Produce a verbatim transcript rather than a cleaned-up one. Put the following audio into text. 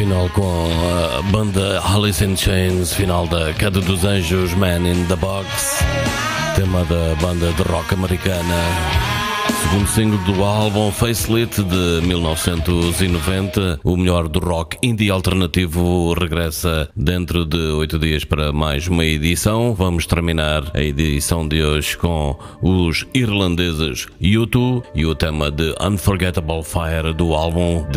final com a banda Alice in Chains, final da Queda dos Anjos, Man in the Box, tema da banda de rock americana. Segundo single do álbum Facelit de mil novecentos e noventa, o melhor do rock indie alternativo regressa dentro de oito dias para mais uma edição. Vamos terminar a edição de hoje com os irlandeses U dois e o tema de Unforgettable Fire do álbum